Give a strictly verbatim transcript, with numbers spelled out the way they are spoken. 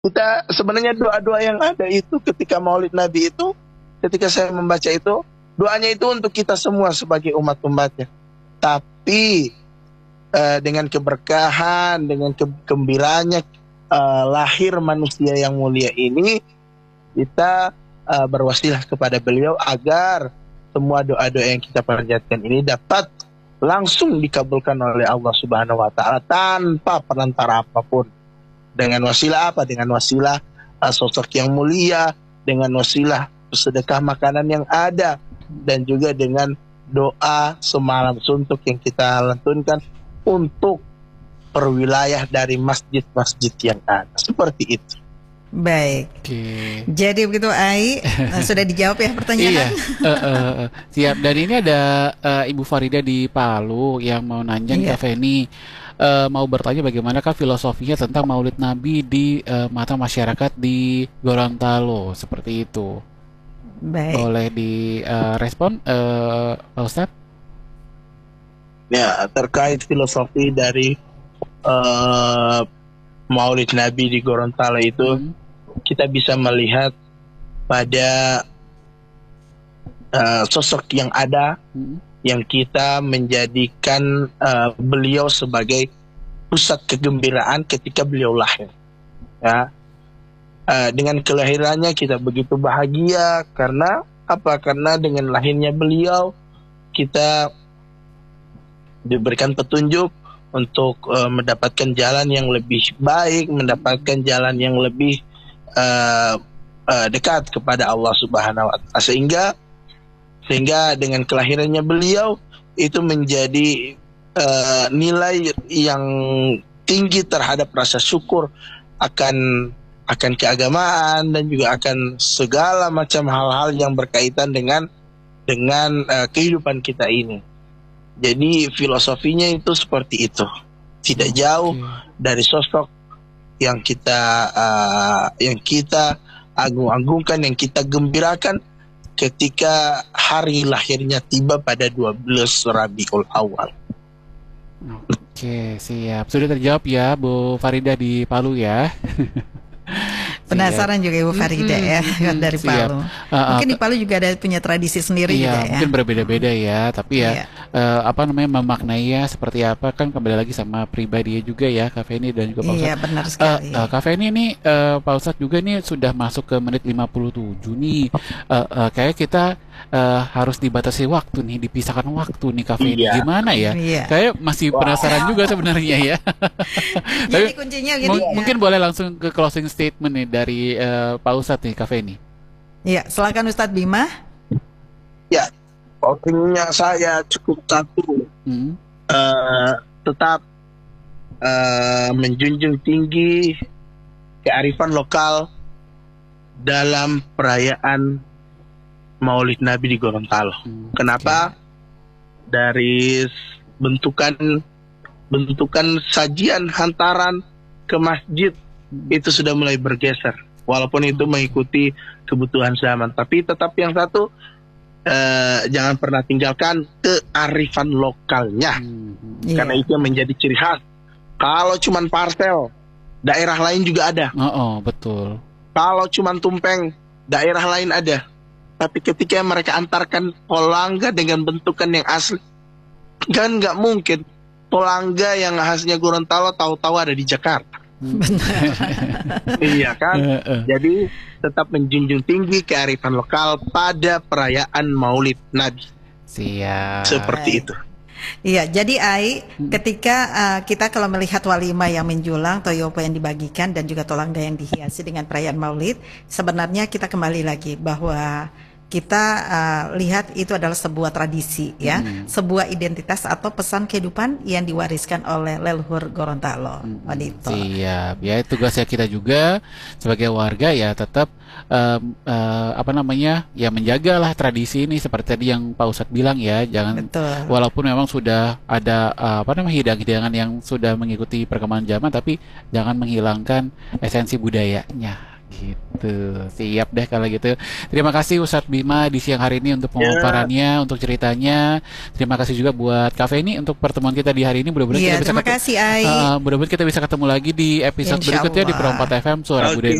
Kita sebenarnya doa-doa yang ada itu ketika Maulid Nabi itu, ketika saya membaca itu, doanya itu untuk kita semua sebagai umat-umatnya. Tapi uh, dengan keberkahan, dengan kegembiraannya uh, lahir manusia yang mulia ini, kita uh, berwasilah kepada beliau agar semua doa-doa yang kita panjatkan ini dapat langsung dikabulkan oleh Allah Subhanahu wa taala tanpa perantara apapun. Dengan wasilah apa? Dengan wasilah uh, sosok yang mulia, dengan wasilah sedekah makanan yang ada, dan juga dengan doa semalam suntuk yang kita lantunkan untuk perwilayah dari masjid-masjid yang ada. Seperti itu. Baik. Oke. Jadi begitu Ai, sudah dijawab ya pertanyaan. Iya. uh, uh, uh. Siap. Dan ini ada uh, Ibu Farida di Palu yang mau nanya Iya. ke Feni. Uh, mau bertanya bagaimanakah filosofinya tentang Maulid Nabi di uh, mata masyarakat di Gorontalo, seperti itu. Baik. Boleh direspon, uh, Pak Ustadz? Ya, terkait filosofi dari uh, Maulid Nabi di Gorontalo itu, Hmm. kita bisa melihat pada uh, sosok yang ada, Hmm. yang kita menjadikan uh, beliau sebagai pusat kegembiraan ketika beliau lahir. Ya, uh, dengan kelahirannya kita begitu bahagia karena apa? Karena dengan lahirnya beliau kita diberikan petunjuk untuk uh, mendapatkan jalan yang lebih baik, mendapatkan jalan yang lebih uh, uh, dekat kepada Allah Subhanahu wa taala. Sehingga sehingga dengan kelahirannya beliau itu menjadi uh, nilai yang tinggi terhadap rasa syukur akan akan keagamaan dan juga akan segala macam hal-hal yang berkaitan dengan dengan uh, kehidupan kita ini. Jadi filosofinya itu seperti itu, tidak jauh Oke. dari sosok yang kita uh, yang kita agung-agungkan, yang kita gembirakan ketika hari lahirnya tiba pada dua belas Rabiul Awal. Oke, siap. Sudah terjawab ya, Bu Farida di Palu ya. Penasaran juga Ibu Farida Mm-mm, ya mm-mm, dari siap. Palu. Uh, uh, Mungkin di Palu juga ada punya tradisi sendiri Iya, juga ya. mungkin berbeda-beda ya, tapi ya Iya. eh, apa namanya memaknai ya seperti apa kan kembali lagi sama pribadi juga ya, Kak Feni dan juga Pak Iya, Ustadz. benar Eh, sekali. eh, Kak Feni ini, eh, Pak Ustadz juga nih sudah masuk ke menit lima puluh tujuh nih. Eh, eh, kayak kita eh, harus dibatasi waktu nih, dipisahkan waktu nih Kak Feni. Iya. Gimana ya? Iya. Kayak masih Wah. penasaran juga sebenarnya ya. Jadi Tapi kuncinya mung- gini. mungkin boleh langsung ke closing statement nih dari eh, Pak Ustadz nih, Kak Feni. Iya, silakan Ustadz Bima. Ya, closingnya saya cukup satu, Hmm. eh, tetap eh, menjunjung tinggi kearifan lokal dalam perayaan Maulid Nabi di Gorontalo. Hmm, Kenapa? Dari s- bentukan bentukan sajian hantaran ke masjid itu sudah mulai bergeser. Walaupun itu mengikuti kebutuhan zaman, tapi tetap yang satu, eh, jangan pernah tinggalkan kearifan lokalnya, Hmm, hmm. Iya. karena itu yang menjadi ciri khas. Kalau cuman parcel, daerah lain juga ada. Oh, oh, betul. Kalau cuman tumpeng, daerah lain ada. Tapi ketika mereka antarkan polangga dengan bentukan yang asli, kan nggak mungkin polangga yang khasnya Gorontalo tahu-tahu ada di Jakarta. Iya kan? Eh, eh. Jadi tetap menjunjung tinggi kearifan lokal pada perayaan Maulid Nabi. Siap. Seperti Baik. itu. Iya, jadi Ai, ketika uh, kita kalau melihat walimah yang menjulang, toyopo yang dibagikan, dan juga tolangga yang dihiasi dengan perayaan Maulid, sebenarnya kita kembali lagi bahwa kita uh, lihat itu adalah sebuah tradisi, ya, Hmm. sebuah identitas atau pesan kehidupan yang diwariskan oleh leluhur Gorontalo. Wanito. Siap. Ya, tugasnya kita juga sebagai warga ya tetap em, eh, apa namanya ya menjagalah tradisi ini seperti tadi yang Pak Ustadz bilang ya, jangan Betul. walaupun memang sudah ada eh, apa namanya hidangan-hidangan yang sudah mengikuti perkembangan zaman, tapi jangan menghilangkan esensi budayanya Gitu, siap deh kalau gitu. Terima kasih Ustadz Bima di siang hari ini untuk pemaparannya, untuk ceritanya. Terima kasih juga buat Cafe ini untuk pertemuan kita di hari ini. Mudah-mudahan Iya, kita bisa terima ketemu, kasih Ai. uh, mudah-mudahan kita bisa ketemu lagi di episode Insya berikutnya di Allah. Pro empat F M Suara Oke. Budaya